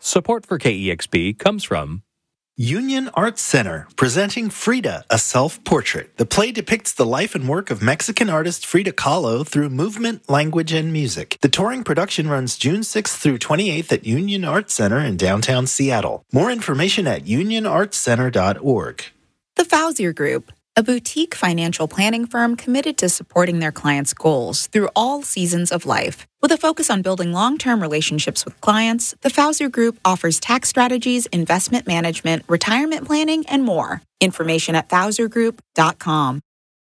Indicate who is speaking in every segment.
Speaker 1: Support for KEXP comes from
Speaker 2: Union Arts Center, presenting Frida, a Self-Portrait. The play depicts the life and work of Mexican artist Frida Kahlo through movement, language, and music. The touring production runs June 6th through 28th at Union Arts Center in downtown Seattle. More information at unionartscenter.org.
Speaker 3: The Fauzier Group, a boutique financial planning firm committed to supporting their clients' goals through all seasons of life. With a focus on building long-term relationships with clients, the Fauzier Group offers tax strategies, investment management, retirement planning, and more. Information at FauzierGroup.com.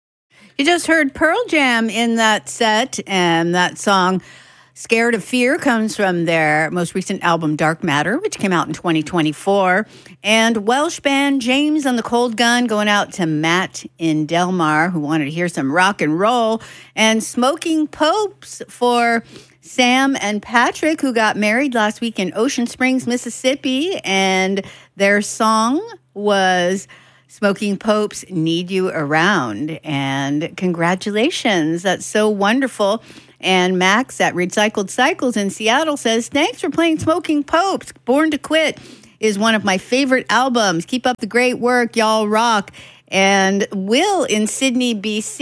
Speaker 4: You just heard Pearl Jam in that set, and that song Scared of Fear comes from their most recent album, Dark Matter, which came out in 2024. And Welsh band James and the Cold Gun going out to Matt in Delmar, who wanted to hear some rock and roll. And Smoking Popes for Sam and Patrick, who got married last week in Ocean Springs, Mississippi. And their song was Smoking Popes, Need You Around. And congratulations. That's so wonderful. And Max at Recycled Cycles in Seattle says, thanks for playing Smoking Popes. Born to Quit is one of my favorite albums. Keep up the great work. Y'all rock. And Will in Sydney,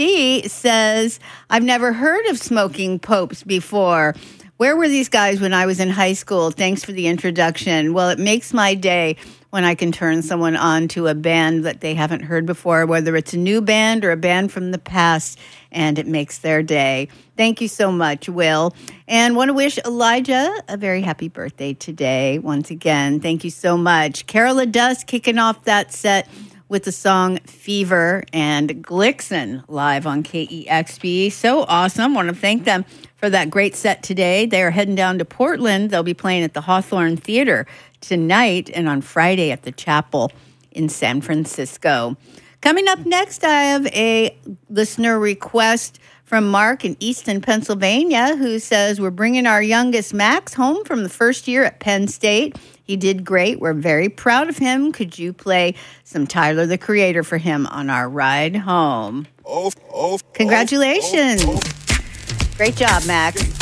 Speaker 4: BC says, I've never heard of Smoking Popes before. Where were these guys when I was in high school? Thanks for the introduction. Well, it makes my day when I can turn someone on to a band that they haven't heard before, whether it's a new band or a band from the past, and it makes their day. Thank you so much, Will. And want to wish Elijah a very happy birthday today. Once again, thank you so much. Carola Dust kicking off that set with the song Fever, and Glixen live on KEXP. So awesome. Want to thank them for that great set today. They are heading down to Portland. They'll be playing at the Hawthorne Theater tonight and on Friday at the Chapel in San Francisco. Coming up next, I have a listener request from Mark in Easton, Pennsylvania, who says, we're bringing our youngest Max home from the first year at Penn State. He did great. We're very proud of him. Could you play some Tyler, the Creator for him on our ride home? Congratulations. Great job, Max.